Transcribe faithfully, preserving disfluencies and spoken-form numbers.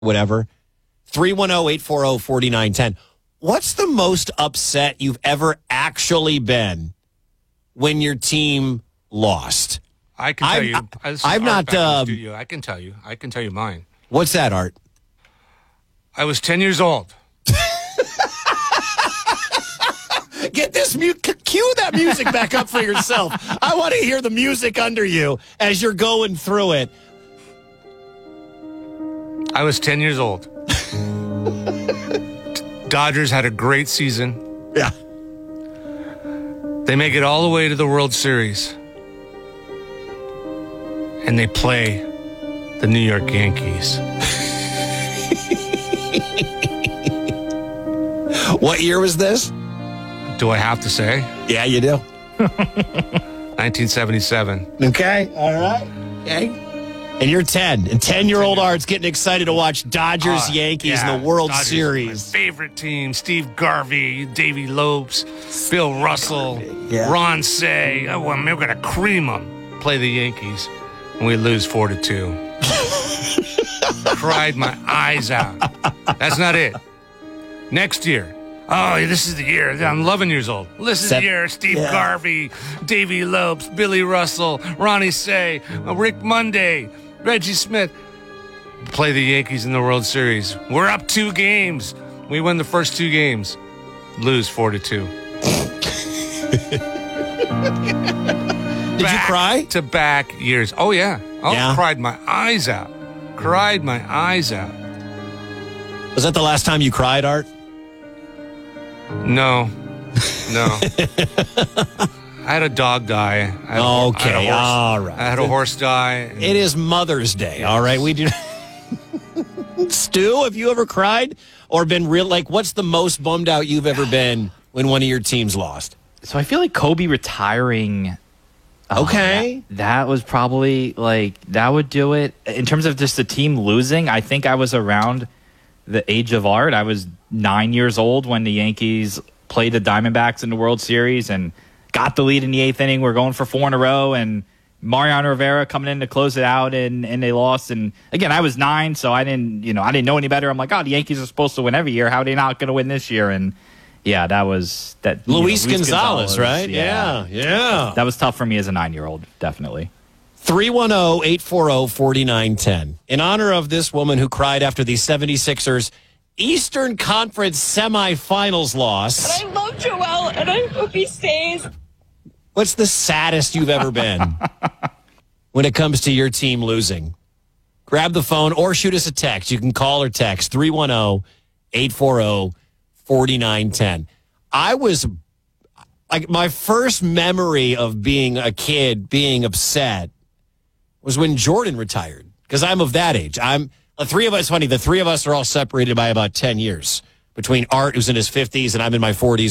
whatever. three one zero, eight four zero, four nine one zero. What's the most upset you've ever actually been when your team lost? I can tell I'm, you. I, This is I'm Art not. back in the Um, studio. I can tell you. I can tell you mine. what's that, Art? I was ten years old. Get this mu- cue that music back up for yourself. I want to hear the music under you as you're going through it. I was ten years old. Dodgers had a great season. Yeah. They make it all the way to the World Series. And they play the New York Yankees. What year was this? Do I have to say? Yeah, you do. nineteen seventy-seven. Okay. All right. Okay. And you're ten. And ten-year-old Art's getting excited to watch Dodgers, Uh, Yankees yeah, in the World Dodgers, Series. My favorite team: Steve Garvey, Davey Lopes, Bill Russell, yeah. Ron Say. Oh, well, we're gonna cream them. Play the Yankees, and we lose four to two. Cried my eyes out. That's not it. Next year. Oh, this is the year. I'm eleven years old. This is Sep- the year. Steve yeah. Garvey, Davey Lopes, Billy Russell, Ronnie Say, uh, Rick Monday, Reggie Smith. Play the Yankees in the World Series. We're up two games. We win the first two games. Lose four to two. Did you cry? To back years. Oh, yeah. Oh, Yeah? cried my eyes out. Cried my eyes out. Was that the last time you cried, Art? No. No. I had a dog die. I had a hor- I had a Okay, horse- all right. I had a horse die. It is Mother's Day, all right? We do. Stu, have you ever cried or been real? Like, what's the most bummed out you've ever been when one of your teams lost? So I feel like Kobe retiring. oh, Okay. that, that was probably like that would do it. In terms of just the team losing, I think I was around the age of Art. I was nine years old when the Yankees played the Diamondbacks in the World Series and got the lead in the eighth inning. We're going for four in a row, and Mariano Rivera coming in to close it out, and, and they lost. And again, I was nine, so I didn't, you know, I didn't know any better. I'm like, oh, the Yankees are supposed to win every year. How are they not going to win this year? And yeah, that was that. you know, Luis, Gonzalez, right? Yeah. Yeah, yeah. That was tough for me as a nine-year-old, definitely. three one zero, eight four zero, four nine one zero. In honor of this woman who cried after the seventy-sixers Eastern Conference semifinals loss. I love Joel, and I hope he stays. What's the saddest you've ever been when it comes to your team losing? Grab the phone or shoot us a text. You can call or text three one zero, eight four zero, four nine one zero. I was like, my first memory of being a kid being upset was when Jordan retired, because I'm of that age. I'm the three of us. Funny, the three of us are all separated by about ten years between Art, who's in his fifties, and I'm in my forties.